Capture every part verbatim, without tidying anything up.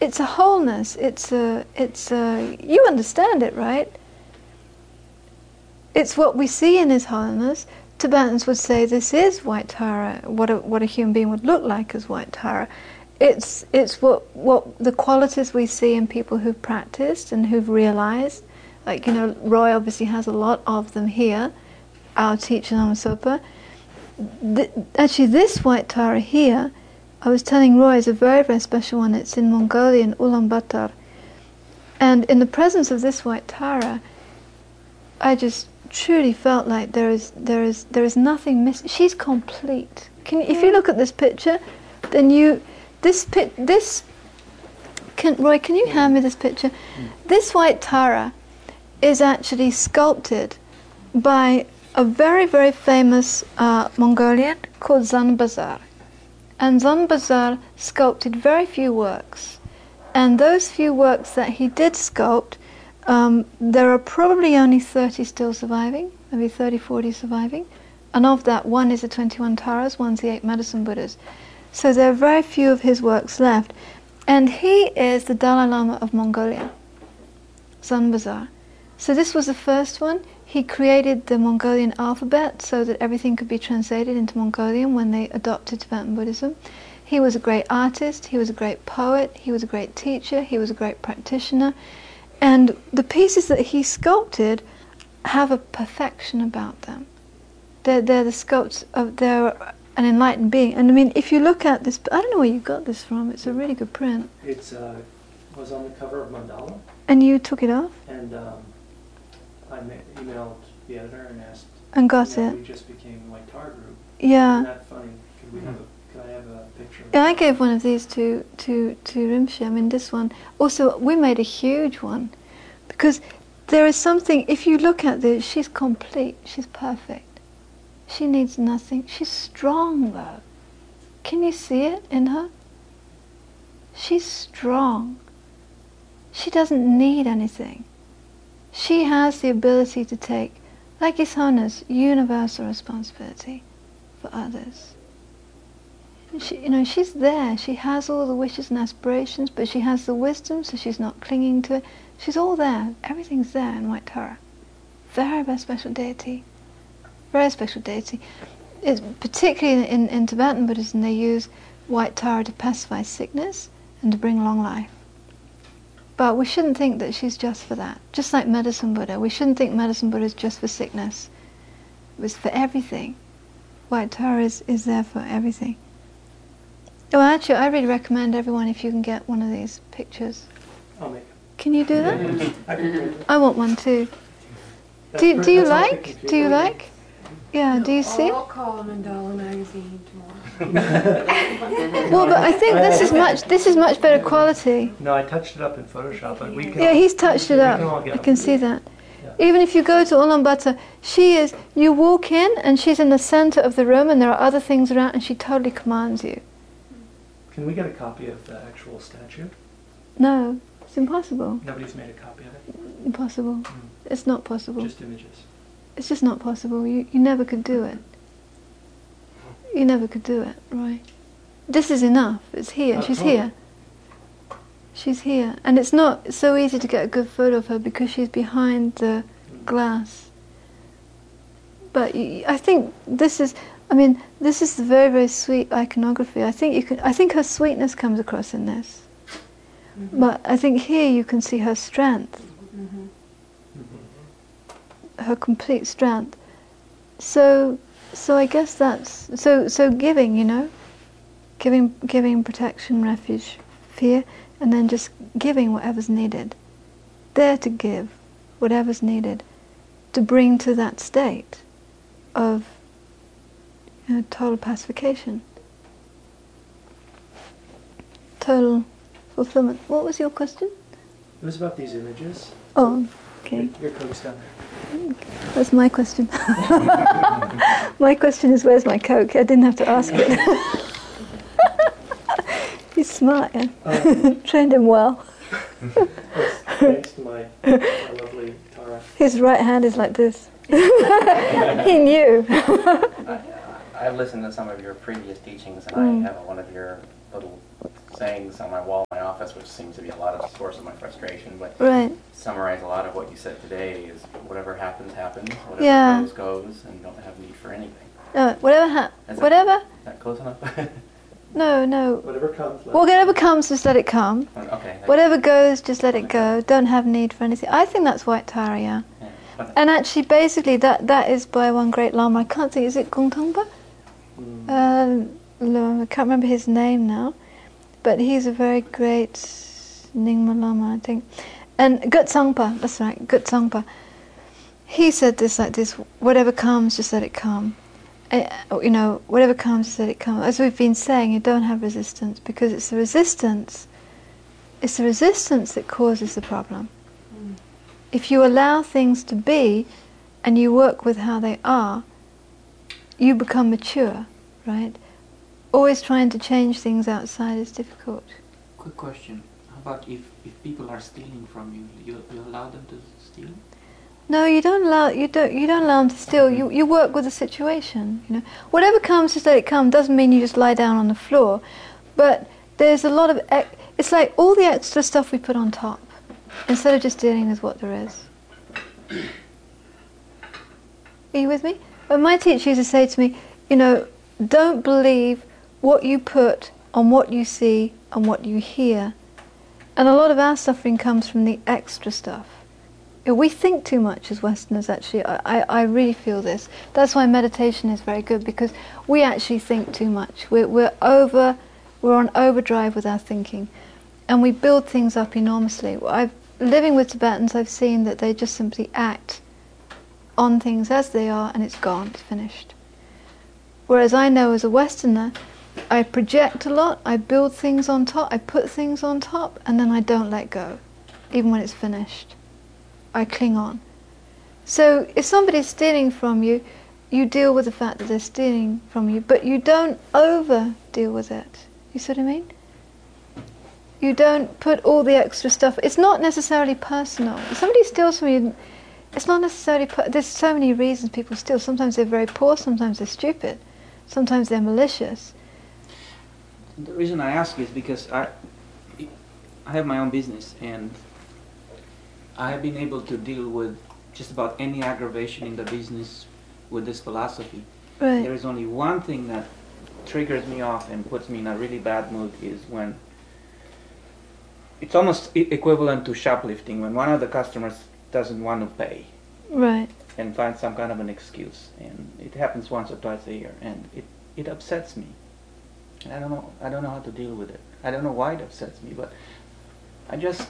it's a wholeness. It's a, it's a, you understand it, right? It's what we see in His Holiness. Tibetans would say this is White Tara, what a, what a human being would look like as White Tara. It's, it's what, what the qualities we see in people who've practiced and who've realized. Like, you know, Roy obviously has a lot of them here, our teacher Namasapa. Th actually, this White Tara here, I was telling Roy, is a very, very special one. It's in Mongolia, in Ulaanbaatar. And in the presence of this White Tara, I just truly felt like there is there is there is nothing missing. She's complete. Can you, if you look at this picture, then you this pit this can Roy, can you hand me this picture? This White Tara is actually sculpted by a very, very famous uh, Mongolian called Zanabazar. And Zanabazar sculpted very few works. And those few works that he did sculpt, um, there are probably only thirty still surviving, maybe thirty, forty surviving. And of that, one is the twenty-one Taras, one's the eight Medicine Buddhas. So there are very few of his works left. And he is the Dalai Lama of Mongolia, Zanabazar. So this was the first one. He created the Mongolian alphabet so that everything could be translated into Mongolian when they adopted Tibetan Buddhism. He was a great artist, he was a great poet, he was a great teacher, he was a great practitioner. And the pieces that he sculpted have a perfection about them. They're, they're the sculpts of, they're an enlightened being. And I mean, if you look at this, I don't know where you got this from, it's a really good print. It's uh, was on the cover of Mandala. And you took it off? And um, I ma emailed the editor and asked. And got you know, it. We just became White Tar Group. Yeah. Isn't that funny? Could we have a, could I have a picture? Yeah, I gave one of these to to to Rinpoche. I mean, this one. Also, we made a huge one because there is something. If you look at this, she's complete. She's perfect. She needs nothing. She's strong, though. Can you see it in her? She's strong. She doesn't need anything. She has the ability to take, like His Holiness, universal responsibility for others. She, you know, she's there. She has all the wishes and aspirations, but she has the wisdom, so she's not clinging to it. She's all there. Everything's there in White Tara. Very, very special deity. Very special deity. It's particularly in, in Tibetan Buddhism, they use White Tara to pacify sickness and to bring long life. But we shouldn't think that she's just for that. Just like Medicine Buddha, we shouldn't think Medicine Buddha is just for sickness. It was for everything. White Tara is, is there for everything. Well, actually, I really recommend everyone if you can get one of these pictures. I'll make it. Can you do that? Yeah, I can print it. I want one too. That's Do, per- do you that's on the like? computer. Do you like? Yeah, do you see? I'll call Mandala Magazine tomorrow. Well, but I think this is much. This is much better quality. No, I touched it up in Photoshop, but we can. Yeah, he's touched it we up. can all get I them. can see that. Yeah. Even if you go to Ulaanbaatar, she is. You walk in, and she's in the center of the room, and there are other things around, and she totally commands you. Can we get a copy of the actual statue? No, it's impossible. Nobody's made a copy of it. Impossible. Mm. It's not possible. Just images. It's just not possible. You you never could do it. You never could do it, right? This is enough. It's here. Oh, She's totally. here. She's here. And it's not so easy to get a good photo of her because she's behind the glass. But y- I think this is, I mean, this is the very, very sweet iconography. I think you can, I think her sweetness comes across in this. Mm-hmm. But I think here you can see her strength, Mm-hmm. her complete strength. So, so I guess that's, so, so giving, you know, giving, giving protection, refuge, fear, and then just giving whatever's needed. There to give whatever's needed to bring to that state of, you know, total pacification, total fulfillment. What was your question? It was about these images. Oh, okay. Your, your coke's down there. That's my question. My question is, where's my Coke? I didn't have to ask it. He's smart, yeah. Uh, Trained him well. Thanks to my, my lovely Tara. His right hand is like this. He knew. I, I've listened to some of your previous teachings, and Mm. I have one of your little sayings on my wall in my office, which seems to be a lot of the source of my frustration. But Right. summarize a lot of what you said today is whatever happens, happens. Whatever Yeah. goes, goes, and don't have need for anything. No, whatever ha- Is that- whatever. Is that close enough? No, no. Whatever comes. let- Whatever comes, just let it come. Okay. Whatever goes, just let it go. Don't have need for anything. I think that's White Tara, yeah. Yeah. But- And actually, basically, that that is by one great Lama. I can't think. Is it Gongtongpa? Mm. Uh, no, I can't remember his name now, but he's a very great Nyingma Lama, I think. And Gutsangpa, that's right, Gutsangpa. He said this like this: whatever comes, just let it come. Uh, you know, whatever comes, just let it come. As we've been saying, you don't have resistance because it's the resistance. It's the resistance that causes the problem. Mm. If you allow things to be, and you work with how they are, you become mature, right? Always trying to change things outside is difficult. Quick question. How about if, if people are stealing from you, you, you allow them to steal? No, you don't allow you don't you don't allow them to steal. You you work with the situation. You know, whatever comes, just let it come. Doesn't mean you just lie down on the floor, but there's a lot of ec- it's like all the extra stuff we put on top instead of just dealing with what there is. Are you with me? But my teacher used to say to me, you know, don't believe what you put on what you see and what you hear. And a lot of our suffering comes from the extra stuff. You know, we think too much as Westerners, actually. I, I, I really feel this. That's why meditation is very good, because we actually think too much. We're, we're over, we're on overdrive with our thinking. And we build things up enormously. I've, living with Tibetans, I've seen that they just simply act on things as they are, and it's gone, it's finished. Whereas I know as a Westerner, I project a lot, I build things on top, I put things on top, and then I don't let go, even when it's finished. I cling on. So if somebody's stealing from you, you deal with the fact that they're stealing from you, but you don't over deal with it. You see what I mean? You don't put all the extra stuff. It's not necessarily personal. If somebody steals from you, it's not necessarily, per- there's so many reasons people steal. Sometimes they're very poor, sometimes they're stupid, sometimes they're malicious. The reason I ask is because I, I have my own business, and I have been able to deal with just about any aggravation in the business with this philosophy. Right. There is only one thing that triggers me off and puts me in a really bad mood, is when it's almost e- equivalent to shoplifting, when one of the customers doesn't want to pay Right. and finds some kind of an excuse, and it happens once or twice a year, and it, it upsets me. And I don't know I don't know how to deal with it. I don't know why it upsets me, but I just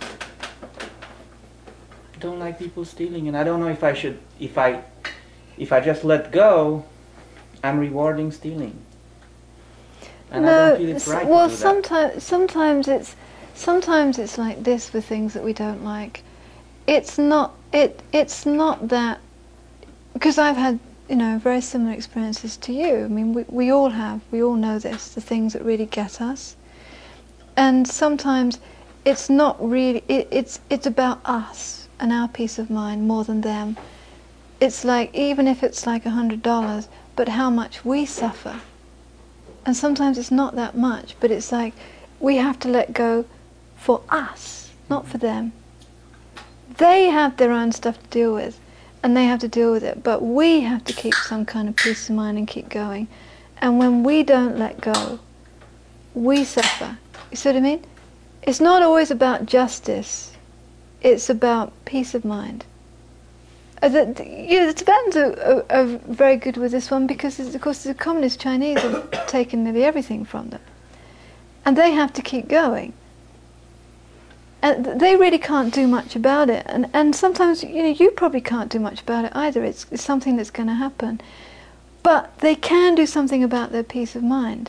don't like people stealing, and I don't know if I should if I if I just let go, I'm rewarding stealing. And I don't feel it's s- right well, to do that. sometimes sometimes it's sometimes it's like this with things that we don't like. It's not it it's not that, because I've had, you know, very similar experiences to you. I mean, we we all have. We all know this. The things that really get us, and sometimes it's not really. It, it's it's about us and our peace of mind more than them. It's like, even if it's like a hundred dollars, but how much we suffer. And sometimes it's not that much, but it's like we have to let go for us, not for them. They have their own stuff to deal with, and they have to deal with it, but we have to keep some kind of peace of mind and keep going. And when we don't let go, we suffer. You see what I mean? It's not always about justice. It's about peace of mind. Uh, the, the, you know, the Tibetans are, are, are very good with this one, because, of course, the communist Chinese have taken nearly everything from them. And they have to keep going. And they really can't do much about it. And and sometimes, you know, you probably can't do much about it either. It's, it's something that's going to happen. But they can do something about their peace of mind.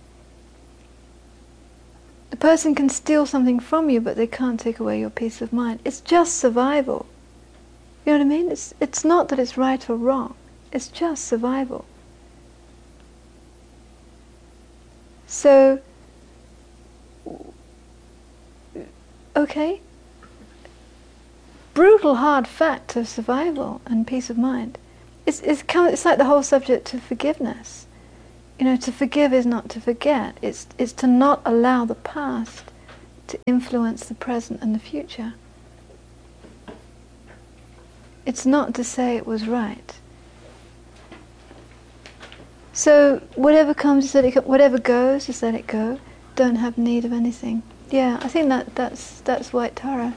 The person can steal something from you, but they can't take away your peace of mind. It's just survival. You know what I mean? It's it's not that it's right or wrong. It's just survival. So, okay, brutal hard fact of survival and peace of mind. It's, it's, kind of, it's like the whole subject of forgiveness. You know, to forgive is not to forget. It's it's to not allow the past to influence the present and the future. It's not to say it was right. So whatever comes, just let it go. Whatever goes, just let it go. Don't have need of anything. Yeah, I think that that's that's White Tara.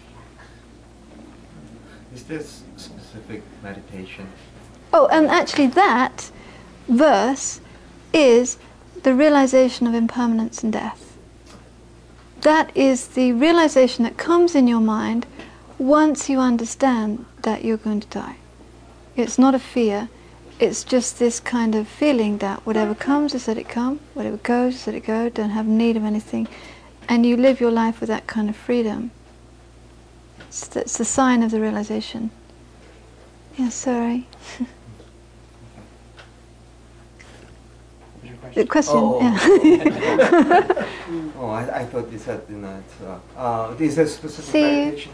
Is this specific meditation? Oh, and actually that verse is the realization of impermanence and death. That is the realization that comes in your mind once you understand that you're going to die. It's not a fear, it's just this kind of feeling that whatever comes, just let it come, whatever goes, just let it go, don't have need of anything, and you live your life with that kind of freedom. It's the, it's the sign of the realization. Yeah, sorry. The question, Oh, yeah. oh I, I thought you said, you know, it's, uh, uh, is there specific See you. meditation?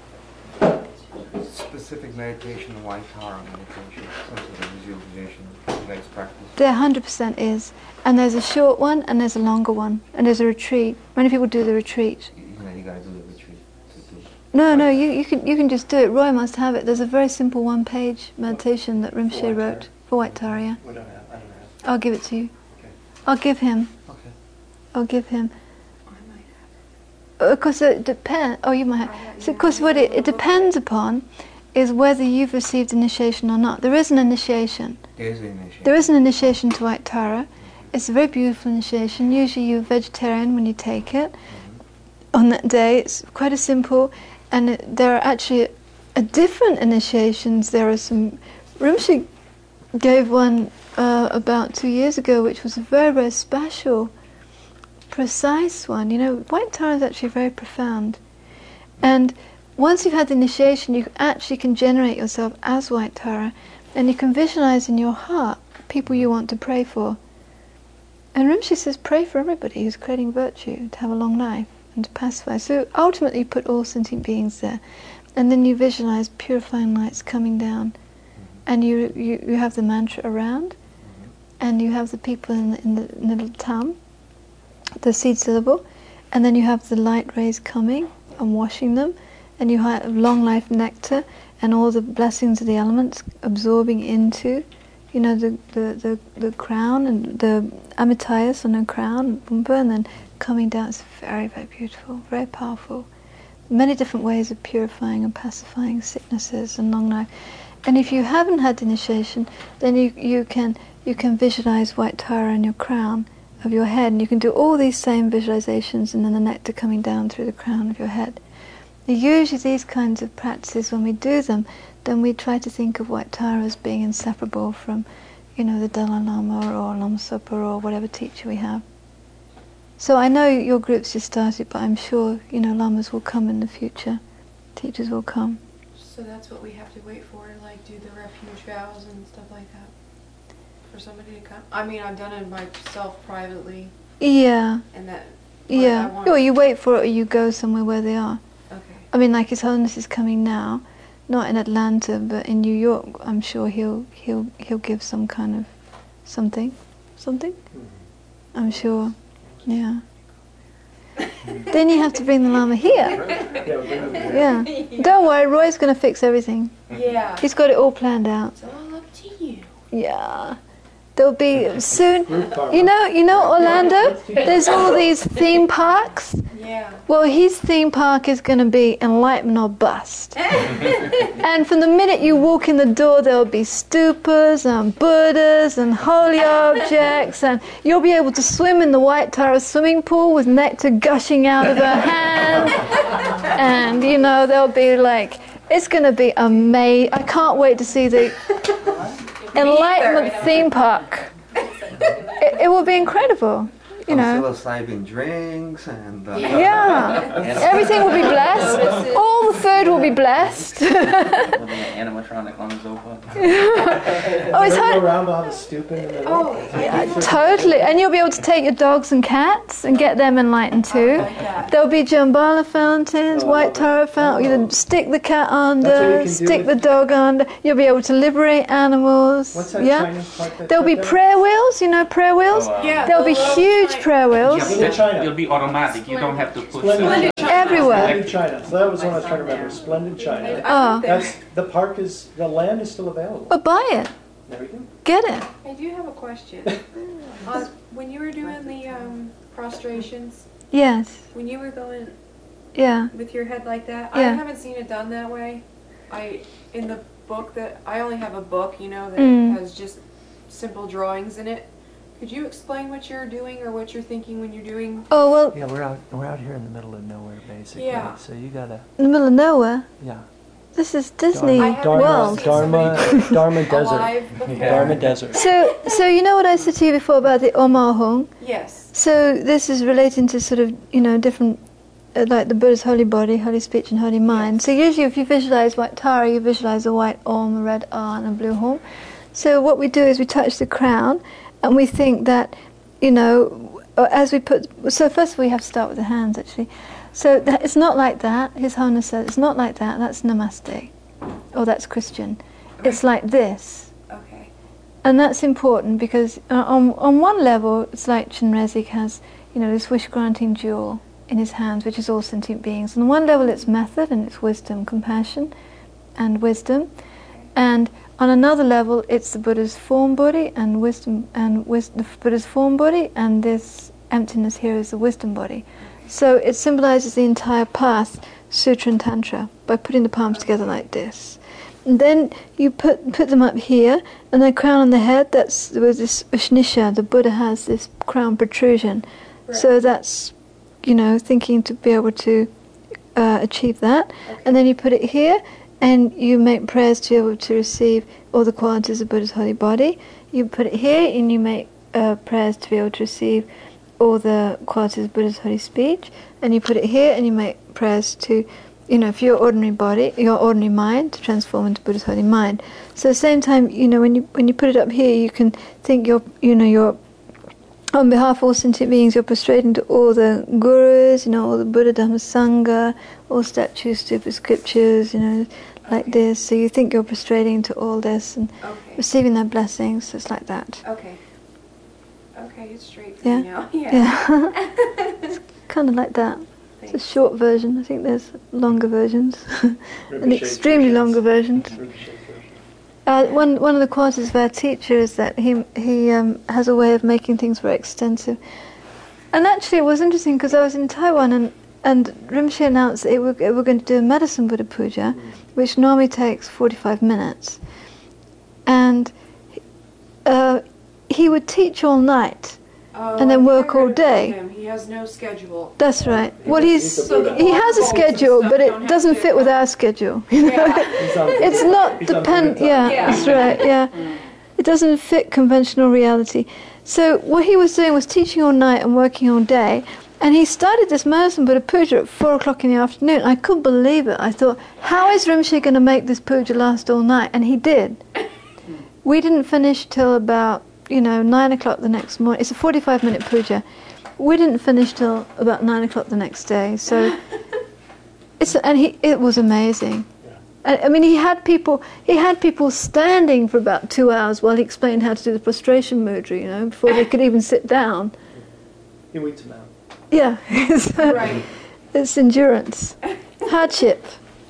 Specific meditation, White Tara meditation, some sort of visualization you guys practice? There one hundred percent is. And there's a short one and there's a longer one. And there's a retreat. Many people do the retreat. You know, you gotta do the retreat. To do. No, no, you, you can you can just do it. Roy must have it. There's a very simple one-page meditation that Rinpoche White wrote Tara? for White Tara, yeah. We don't have, I don't have. I'll give it to you. Okay. I'll give him. Okay. I'll give him. I might have Because it depends. Oh, you might have. So, of course, what it, it depends upon is whether you've received initiation or not. There is an initiation. There is an initiation. There is an initiation to White Tara. It's a very beautiful initiation. Usually you're vegetarian when you take it. On that day, it's quite a simple, and it, there are actually a different initiations. There are some. Rinpoche gave one uh, about two years ago, which was a very, very special, precise one. You know, White Tara is actually very profound. And once you've had the initiation, you actually can generate yourself as White Tara, and you can visualize in your heart people you want to pray for. And Rinpoche says, pray for everybody who's creating virtue, to have a long life and to pacify. So ultimately you put all sentient beings there, and then you visualize purifying lights coming down, and you you, you have the mantra around, and you have the people in the, in the, in the little tam, the seed syllable, and then you have the light rays coming and washing them, and you have long life nectar and all the blessings of the elements absorbing into, you know, the the, the, the crown and the amitayas on the crown, Bumpa, and then coming down. It's very, very beautiful, very powerful. Many different ways of purifying and pacifying sicknesses and long life. And if you haven't had the initiation, then you you can you can visualize White Tara in your crown of your head, and you can do all these same visualizations, and then the nectar coming down through the crown of your head. Usually these kinds of practices, when we do them, then we try to think of White Tara as being inseparable from, you know, the Dalai Lama or Lama Zopa or whatever teacher we have. So I know your group's just started, but I'm sure, you know, lamas will come in the future. Teachers will come. So that's what we have to wait for, like do the refuge vows and stuff like that? For somebody to come? I mean, I've done it myself privately, Yeah, and that... but I yeah. want- Or you wait for it, or you go somewhere where they are. Okay. I mean, like His Holiness is coming now, not in Atlanta, but in New York. I'm sure he'll he'll he'll give some kind of something, something. I'm sure. Yeah. Then you have to bring the Lama here. Yeah, we're bringing them here. Yeah. Don't worry, Roy's going to fix everything. Yeah. He's got it all planned out. It's all up to you. Yeah. There'll be soon. Group car. You know, you know Orlando. There's all these theme parks. Yeah. Well, his theme park is going to be enlightenment or bust. And from the minute you walk in the door, there'll be stupas and Buddhas and holy objects, and you'll be able to swim in the White Tara swimming pool with nectar gushing out of her hand. And, you know, there'll be like, it's going to be amazing. I can't wait to see the enlightenment theme park. It, it will be incredible. You know. Psilocybin drinks and... Uh, Yeah, everything will be blessed. All the food will be blessed. Living an animatronic on Zopa. Oh, it's Go hard. around, I'll have a stoop in the middle. Oh, Yeah, totally. And you'll be able to take your dogs and cats and get them enlightened too. like that. There'll be Jambala fountains, Oh, I white love it. Tara fountain. You Oh. can stick the cat That's what you under, can do stick with- the dog under. You'll be able to liberate animals. What's that yeah. Chinese part that There'll be said that? prayer wheels. You know prayer wheels. Oh, wow. Yeah, There'll be the little huge China- prayer wheels. Yeah, Splendid but China. it'll be automatic. You don't have to put Splendid some- China. Everywhere. Splendid China. So that was what I was trying to remember. Splendid China. I- Oh. I've been there. That's the park is the land is still available. But buy it. There we go. Get it. I do have a question. uh, when you were doing the um, prostrations, Yes. when you were going Yeah. with your head like that, I Yeah. haven't seen it done that way. I in the book that I only have a book, you know, that Mm. has just simple drawings in it. Could you explain what you're doing or what you're thinking when you're doing? Oh well, Yeah, we're out we're out here in the middle of nowhere, basically. Yeah. So you gotta, in the middle of nowhere. yeah. This is Disney I haven't Dharma, World. seen Dharma, somebody Dharma Desert. alive before. Dharma Desert. So, so you know what I said to you before about the Omahong? Yes. So this is relating to sort of, you know, different, uh, like the Buddha's holy body, holy speech, and holy mind. So usually if you visualize white Tara, you visualize a white Om, a red R, and a blue Hom. So what we do is we touch the crown, and we think that, you know, uh, as we put, so first of all we have to start with the hands actually. So that, it's not like that, His Holiness said, it's not like that, that's Namaste. Oh, that's Christian. It's like this. Okay. And that's important because uh, on on one level, it's like Chenrezig has, you know, this wish-granting jewel in his hands, which is all sentient beings. On one level, it's method and it's wisdom, compassion, and wisdom. And on another level, it's the Buddha's form body and wisdom, and wis- the Buddha's form body, and this emptiness here is the wisdom body. So it symbolizes the entire path, Sutra and Tantra, by putting the palms together like this. And then you put put them up here, and the crown on the head, that's with this Ushnisha, the Buddha has this crown protrusion. Right. So that's, you know, thinking to be able to uh, achieve that. Okay. And then you put it here, and you make prayers to be able to receive all the qualities of Buddha's holy body. You put it here, and you make uh, prayers to be able to receive all the qualities of Buddha's holy speech. And you put it here, and you make prayers to, you know, for your ordinary body, your ordinary mind, to transform into Buddha's holy mind. So at the same time, you know, when you when you put it up here, you can think you're, you know, you're, on behalf of all sentient beings, you're prostrating to all the gurus, you know, all the Buddha, Dhamma, Sangha, all statues, stupid scriptures, you know, like Okay. this. So you think you're prostrating to all this and Okay. receiving their blessings. So it's like that. Okay. Okay, it's straight for Yeah. me now. Yeah. Yeah. It's kind of like that. It's a Thanks. short version. I think there's longer versions, and Rinpoche's extremely versions. longer versions. Rinpoche's version. Uh, one one of the qualities of our teacher is that he he um, has a way of making things very extensive. And actually, it was interesting because I was in Taiwan and and Rinpoche announced that it were, it were going to do a medicine Buddha puja, which normally takes forty-five minutes, and uh, he would teach all night. Oh, And then I work heard all about day. him. He has no schedule. That's right. Well, He's he's a- he's a Buddha. he has a Bolts and schedule, stuff but don't it have doesn't to- fit with our schedule. You know? Yeah. He's on- It's not he's on depend. Buddha Yeah, time. Yeah. that's right. Yeah, it doesn't fit conventional reality. So what he was doing was teaching all night and working all day. And he started this medicine Buddha puja at four o'clock in the afternoon. I couldn't believe it. I thought, how is Rinpoche going to make this puja last all night? And he did. We didn't finish till about, you know, nine o'clock the next morning. It's a forty-five minute puja. We didn't finish till about nine o'clock the next day. So, it's and he it was amazing. I, I mean, he had people he had people standing for about two hours while he explained how to do the prostration mudra. You know, before they could even sit down. He weeds them out. Yeah, it's, uh, Right. it's endurance, hardship.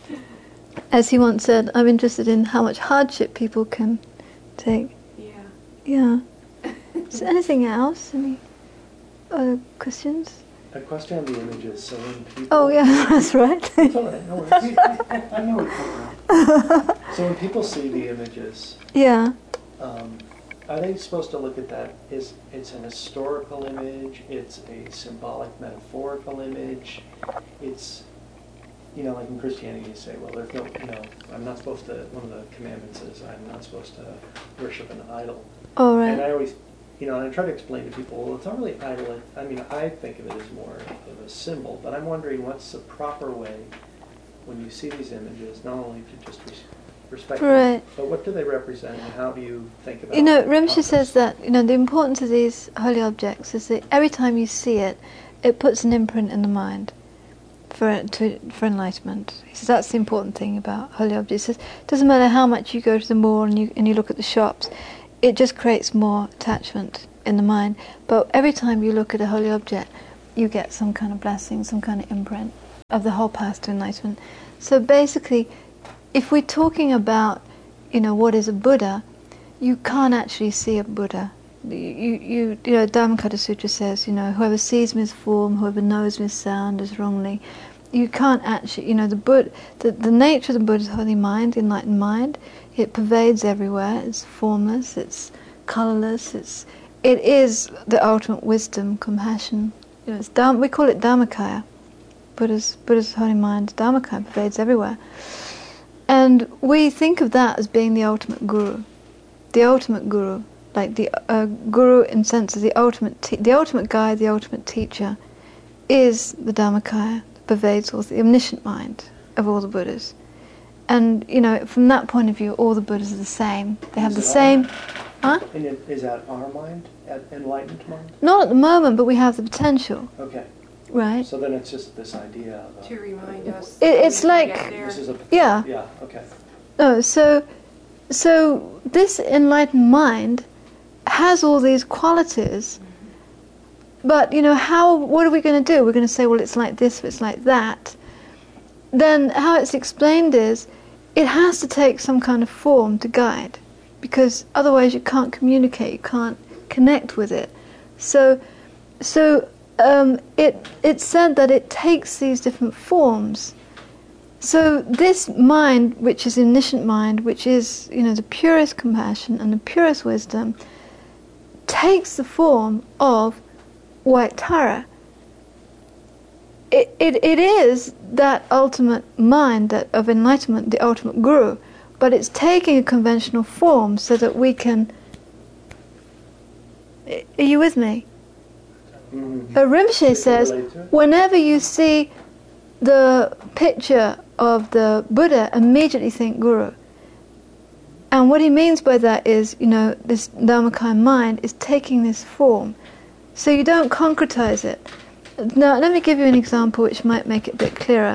As he once said, I'm interested in how much hardship people can take. Yeah. Yeah. Is there anything else? Any other questions? A question on the images. So when people. Oh yeah, that's right. It's all right, no worries. I know it's So when people see the images, Yeah. um, are they supposed to look at that as it's an historical image, it's a symbolic, metaphorical image, it's, you know, like in Christianity you say, well, there's no, you know, I'm not supposed to, one of the commandments is I'm not supposed to worship an idol. All And I right. always, you know, and I try to explain to people, well, it's not really idol. I mean, I think of it as more of a symbol, but I'm wondering what's the proper way when you see these images, not only to just res- respect Right. them, but what do they represent and how do you think about You know, them? Rinpoche says that, you know, the importance of these holy objects is that every time you see it, it puts an imprint in the mind for to, for enlightenment. He says that's the important thing about holy objects. He says it doesn't matter how much you go to the mall and you and you look at the shops, it just creates more attachment in the mind. But every time you look at a holy object, you get some kind of blessing, some kind of imprint of the whole path to enlightenment. So basically, if we're talking about, you know, what is a Buddha, you can't actually see a Buddha. You, you, you know, Dhammapada Sutra says, you know, whoever sees me as form, whoever knows me as sound is wrongly. You can't actually, you know, the Buddha, the, the nature of the Buddha's holy mind, the enlightened mind, it pervades everywhere. It's formless, it's colorless, it's, it is the ultimate wisdom, compassion. You know, it's Dham, we call it Dhammakaya. Buddha's, Buddha's holy mind, Dhammakaya, pervades everywhere. And we think of that as being the ultimate guru. The ultimate guru. Like the uh, guru in sense of the ultimate, te- the ultimate guide, the ultimate teacher, is the Dhammakaya, that pervades all the omniscient mind of all the Buddhas. And, you know, from that point of view, all the Buddhas are the same. They have Is the it same... our- Huh? And it- is that our mind, at enlightened mind? Not at the moment, but we have the potential, Okay, right? so then it's just this idea of... To A, remind us. It- that it's we can like- get there. this is a... Yeah. Yeah, okay. No, so, so this enlightened mind has all these qualities, but, you know, how, what are we going to do? We're going to say, well, it's like this, it's like that. Then how it's explained is, it has to take some kind of form to guide, because otherwise you can't communicate, you can't connect with it. So, so um, it it's said that it takes these different forms. So this mind, which is the omniscient mind, which is, you know, the purest compassion and the purest wisdom, takes the form of white Tara. It, it, it is that ultimate mind that of enlightenment, the ultimate guru, but it's taking a conventional form so that we can... Are you with me? Mm-hmm. Uh, Rinpoche says, relate to it? whenever you see the picture of the Buddha, immediately think Guru. And what he means by that is, you know, this Dhammakaya mind is taking this form. So you don't concretize it. Now, let me give you an example which might make it a bit clearer.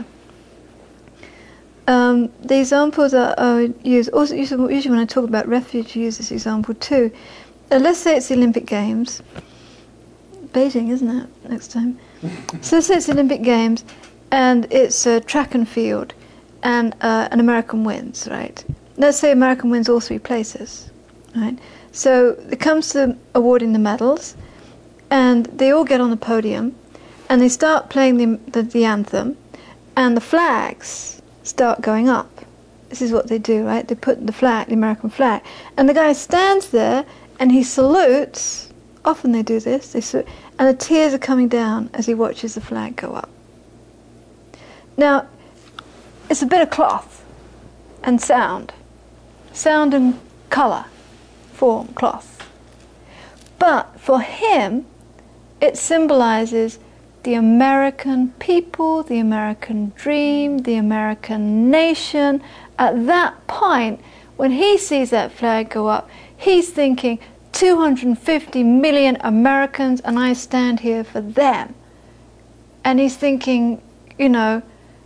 Um, the examples that I use, also usually when I talk about refuge, I use this example too. Uh, let's say it's the Olympic Games. Beijing, isn't it, next time? So let's say it's the Olympic Games, and it's uh, track and field, and uh, an American wins, right? Let's say American wins all three places, right? So it comes to awarding the medals, and they all get on the podium, and they start playing the, the, the anthem, and the flags start going up. This is what they do, right? They put the flag, the American flag, and the guy stands there, and he salutes. Often they do this, they salute, and the tears are coming down as he watches the flag go up. Now, it's a bit of cloth and sound. Sound and colour, form, cloth. But for him, it symbolises the American people, the American dream, the American nation. At that point, when he sees that flag go up, he's thinking, two hundred fifty million Americans, and I stand here for them. And he's thinking, you know,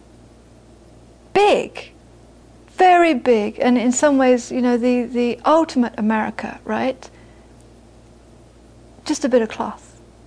big, very big, and in some ways, you know, the, the ultimate America, right? Just a bit of cloth.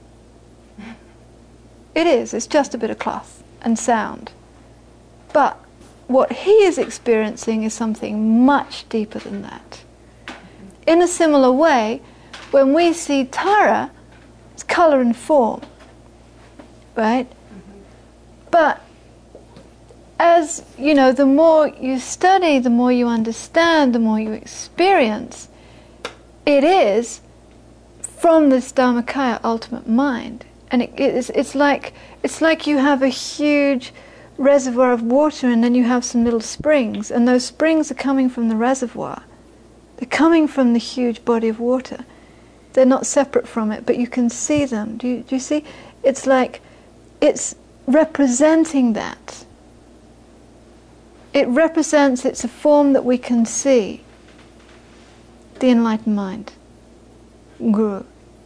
It is, it's just a bit of cloth and sound. But what he is experiencing is something much deeper than that. In a similar way, when we see Tara, it's colour and form, right? Mm-hmm. But as, you know, the more you study, the more you understand, the more you experience, it is from this Dhammakaya ultimate mind. And it, it's, it's like it's like you have a huge reservoir of water, and then you have some little springs, and those springs are coming from the reservoir. They're coming from the huge body of water. They're not separate from it, but you can see them. Do you, do you see? It's like it's representing that. it represents, it's a form that we can see. The enlightened mind. Guru.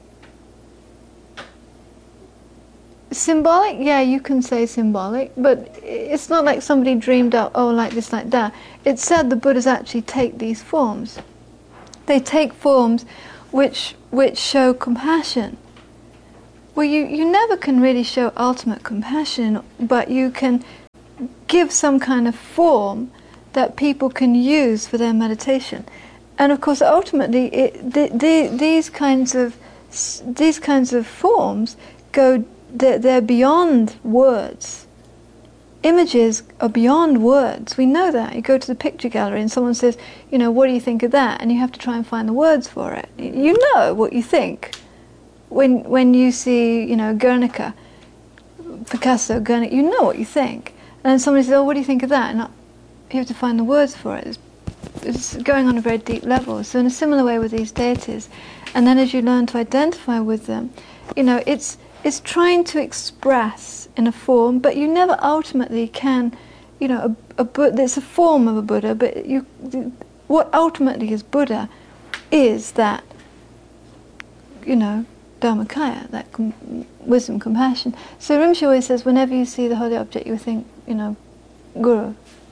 Symbolic, yeah, you can say symbolic, but it's not like somebody dreamed up, oh, like this, like that. It's said the Buddhas actually take these forms. They take forms which which show compassion. Well, you, you never can really show ultimate compassion, but you can give some kind of form that people can use for their meditation. And of course, ultimately, it, the, the, these kinds of these kinds of forms go. They're, they're beyond words. Images are beyond words. We know that. You go to the picture gallery and someone says, you know, what do you think of that? And you have to try and find the words for it. You know what you think. When when you see, you know, Guernica, Picasso, Guernica, you know what you think. And then somebody says, oh, what do you think of that? And you have to find the words for it. It's, it's going on a very deep level. So in a similar way with these deities. And then as you learn to identify with them, you know, it's It's trying to express in a form, but you never ultimately can, you know, a, a Buddha, it's a form of a Buddha, but you, what ultimately is Buddha is that, you know, Dharmakaya, that com- wisdom, compassion. So Rinpoche always says, whenever you see the holy object, you think, you know, Guru.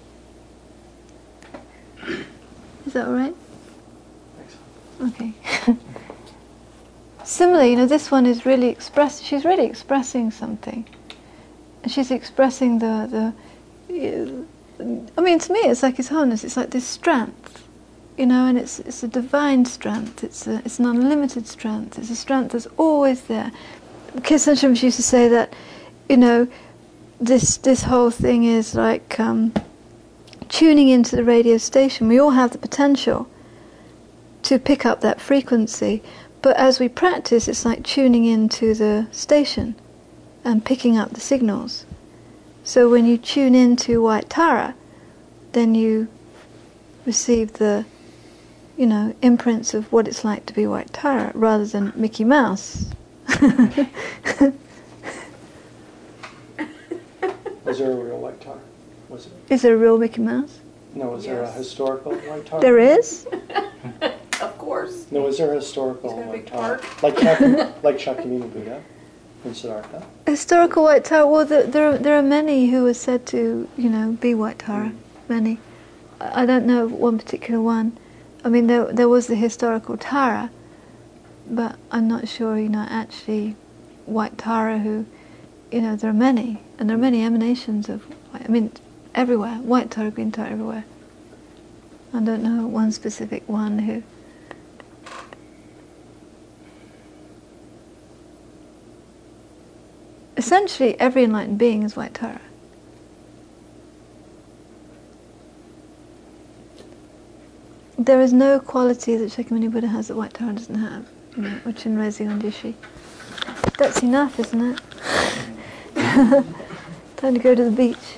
Is that all right? Okay. Similarly, you know, this one is really express. She's really expressing something. She's expressing the the. I mean, to me, it's like His Holiness. It's like this strength, you know, and it's it's a divine strength. It's a it's an unlimited strength. It's a strength that's always there. Kirtan Rinpoche used to say that, you know, this this whole thing is like um, tuning into the radio station. We all have the potential to pick up that frequency. But as we practice, it's like tuning into the station and picking up the signals. So when you tune into White Tara, then you receive the, you know, imprints of what it's like to be White Tara, rather than Mickey Mouse. Was there a real White Tara? Was it? Is there a real Mickey Mouse? No, was Yes. there a historical White Tara? There is? Of course. No, was there a historical It's got a White big Tara? park. Like Chak- like Shakyamuni Buddha in Siddhartha? Historical White Tara, well, there, there, are, there are many who are said to, you know, be White Tara. Mm. Many. I I don't know of one particular one. I mean, there there was the historical Tara, but I'm not sure, you know, actually White Tara who, you know, there are many. And there are many emanations of, I mean, everywhere. White Tara, Green Tara, everywhere. I don't know one specific one who... Essentially, every enlightened being is White Tara. There is no quality that Shakyamuni Buddha has that White Tara doesn't have, you know, or Chinrezi Ondishi. That's enough, isn't it? Time to go to the beach.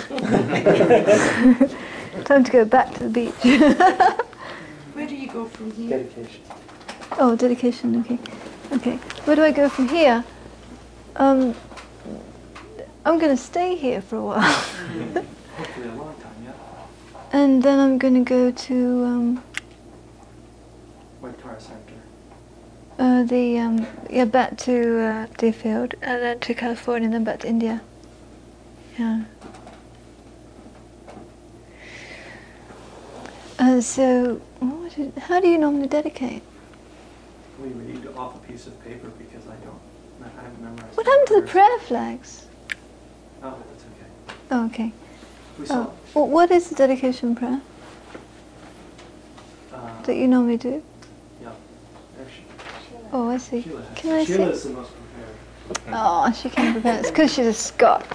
Time to go back to the beach. Where do you go from here? Dedication. Oh, dedication, okay. Okay, where do I go from here? Um, I'm going to stay here for a while. Hopefully a long time, yeah. And then I'm going to go to um, White Tara Center. uh, the, um, yeah, back to uh, Deerfield, and then to California, and then back to India. Yeah. Uh, so, what did, how do you normally dedicate? We read off a piece of paper because I don't, I haven't memorized. What happened to the numbers. prayer flags? Oh, that's okay. Oh, okay. We saw, Oh, well, what is the dedication prayer uh, that you normally do? yeah, actually, Oh, I see. Sheila has, Can I Sheila see? is the most prepared. Oh, she came prepared. It's because she's a Scot.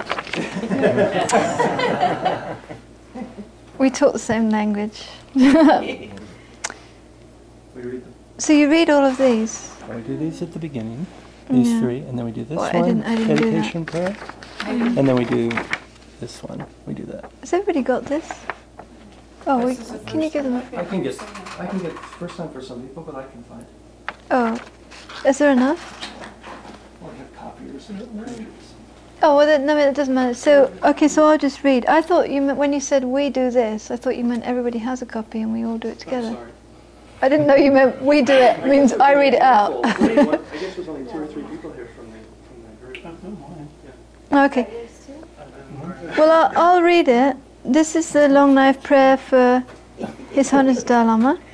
We talk the same language. We read them. So you read all of these? We do these at the beginning, these Yeah. three, and then we do this Well, I one, didn't- I didn't do that. dedication prayer, and then we do this one. We do that. Has everybody got this? Oh, we, This is the can you first give them? time. I can get, I can get first time for some people, but I can find. Oh, is there enough? Well, I have copiers and printers. Oh, well, that, no, it doesn't matter. So, okay, so I'll just read. I thought you meant, when you said we do this, I thought you meant everybody has a copy and we all do it together. I'm sorry. I didn't know you meant we do it, means I read it out. I guess there's only two or three people here from the, from the group. Okay. Well, I'll, I'll read it. This is the long knife prayer for His Holiness Dalai Lama.